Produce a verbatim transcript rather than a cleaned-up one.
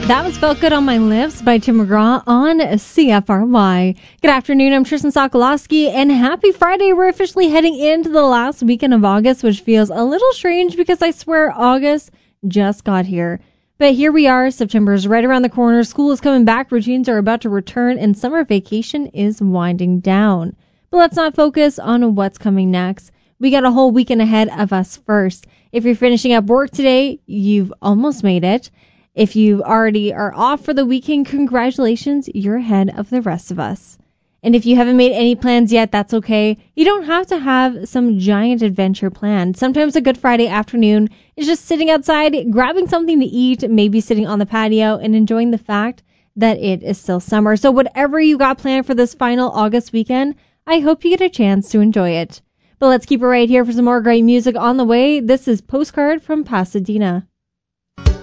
That was Felt Good on My Lips by Tim McGraw on C F R Y. Good afternoon, I'm Tristan Sokolowski, and happy Friday. We're officially heading into the last weekend of August, which feels a little strange because I swear August just got here. But here we are, September is right around the corner, school is coming back, routines are about to return, and summer vacation is winding down. But let's not focus on what's coming next. We got a whole weekend ahead of us first. If you're finishing up work today, you've almost made it. If you already are off for the weekend, congratulations, you're ahead of the rest of us. And if you haven't made any plans yet, that's okay. You don't have to have some giant adventure planned. Sometimes a good Friday afternoon is just sitting outside, grabbing something to eat, maybe sitting on the patio and enjoying the fact that it is still summer. So whatever you got planned for this final August weekend, I hope you get a chance to enjoy it. But let's keep it right here for some more great music on the way. This is Postcard from Pasadena.